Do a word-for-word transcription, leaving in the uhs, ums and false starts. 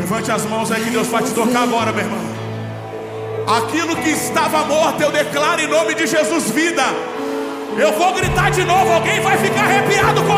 Levante as mãos aí que Deus vai te tocar agora, meu irmão. Aquilo que estava morto, eu declaro em nome de Jesus vida. Eu vou gritar de novo, alguém vai ficar arrepiado com